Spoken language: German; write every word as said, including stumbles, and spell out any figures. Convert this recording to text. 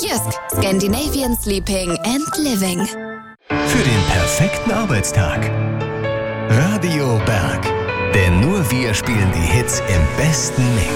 Jysk, Scandinavian Sleeping and Living. Für den perfekten Arbeitstag. Radio Berg. Denn nur wir spielen die Hits im besten Mix.